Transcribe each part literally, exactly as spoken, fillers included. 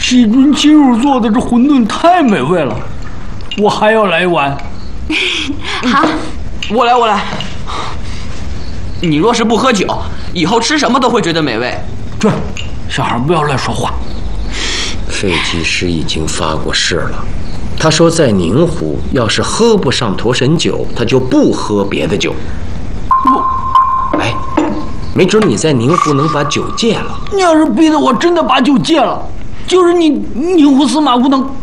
细菌鸡肉做的这馄饨太美味了，我还要来一碗。 好， 我来，我来。你若是不喝酒，以后吃什么都会觉得美味。 对，小孩不要乱说话。 废技师已经发过誓了，他说在宁湖要是喝不上驼神酒，他就不喝别的酒。哎，没准你在宁湖能把酒戒了。 你要是逼得我真的把酒戒了，就是你宁湖司马无能。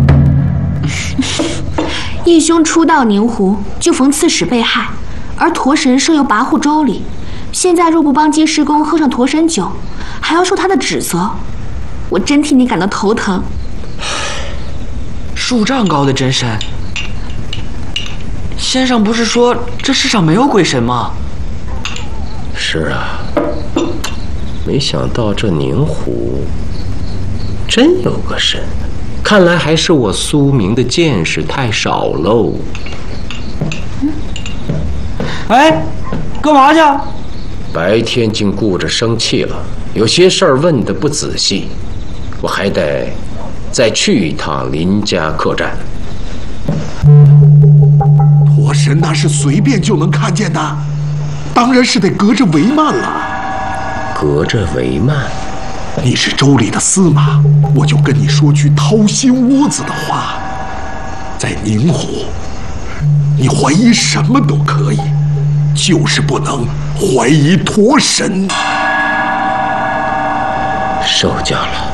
义兄初到宁湖就逢刺史被害，而驼神设有跋扈州里，现在若不帮鸡师公喝上驼神酒，还要受他的指责，我真替你感到头疼。 数丈高的真身，先生不是说这世上没有鬼神吗？ 是啊，没想到这宁湖真有个神，看来还是我苏明的见识太少喽。 哎，干嘛去？ 白天竟顾着生气了，有些事儿问得不仔细，我还得再去一趟林家客栈。 驼神那是随便就能看见的，当然是得隔着帷幔了。 隔着帷幔？ 你是州里的司马，我就跟你说句掏心窝子的话，在宁湖，你怀疑什么都可以，就是不能怀疑驼神。 受教了。